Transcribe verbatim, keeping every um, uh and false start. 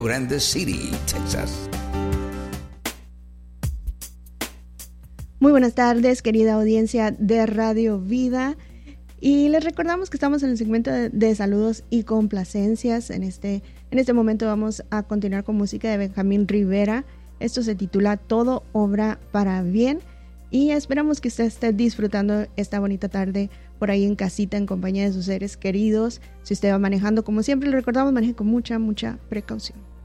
Grande City, Texas. Muy buenas tardes, querida audiencia de Radio Vida. Y les recordamos que estamos en el segmento de, de saludos y complacencias. En este, en este momento vamos a continuar con música de Benjamín Rivera. Esto se titula Todo obra para bien. Y esperamos que usted esté disfrutando esta bonita tarde por ahí en casita, en compañía de sus seres queridos. Si usted va manejando, como siempre, le recordamos, maneje con mucha, mucha precaución.